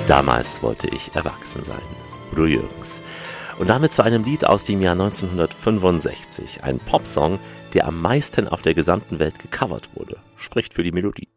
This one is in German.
Damals wollte ich erwachsen sein. Udo Jürgens. Und damit zu einem Lied aus dem Jahr 1965. Ein Popsong, der am meisten auf der gesamten Welt gecovert wurde. Spricht für die Melodie.